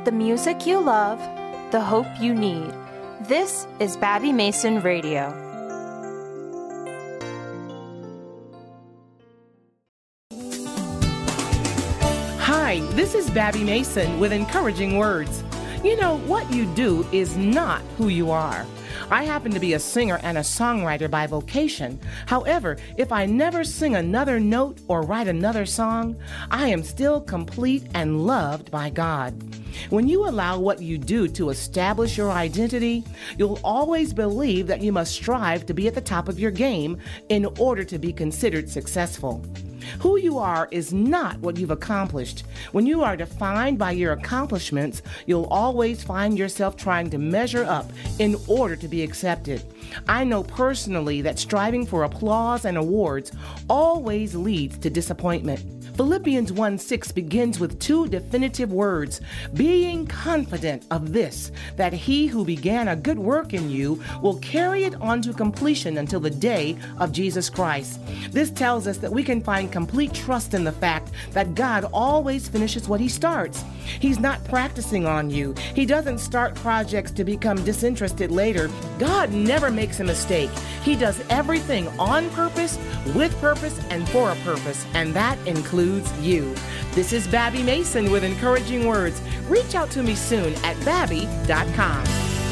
The music you love, the hope you need. This is Babbie Mason Radio. Hi, this is Babbie Mason with encouraging words. You know, what you do is not who you are. I happen to be a singer and a songwriter by vocation. However, if I never sing another note or write another song, I am still complete and loved by God. When you allow what you do to establish your identity, you'll always believe that you must strive to be at the top of your game in order to be considered successful. Who you are is not what you've accomplished. When you are defined by your accomplishments, you'll always find yourself trying to measure up in order to be accepted. I know personally that striving for applause and awards always leads to disappointment. Philippians 1:6 begins with two definitive words, being confident of this, that he who began a good work in you will carry it on to completion until the day of Jesus Christ. This tells us that we can find complete trust in the fact that God always finishes what he starts. He's not practicing on you. He doesn't start projects to become disinterested later. God never makes a mistake. He does everything on purpose, with purpose, and for a purpose, and that includes you. This is Babbie Mason with encouraging words. Reach out to me soon at babbie.com.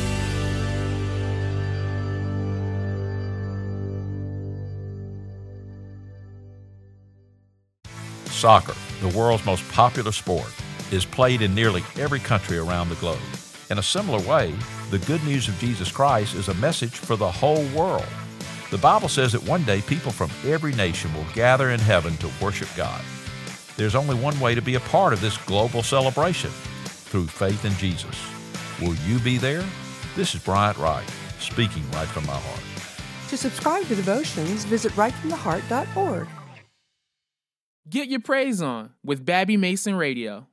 Soccer, the world's most popular sport, is played in nearly every country around the globe. In a similar way, the good news of Jesus Christ is a message for the whole world. The Bible says that one day people from every nation will gather in heaven to worship God. There's only one way to be a part of this global celebration, through faith in Jesus. Will you be there? This is Bryant Wright, speaking right from my heart. To subscribe to Devotions, visit rightfromtheheart.org. Get your praise on with Babbie Mason Radio.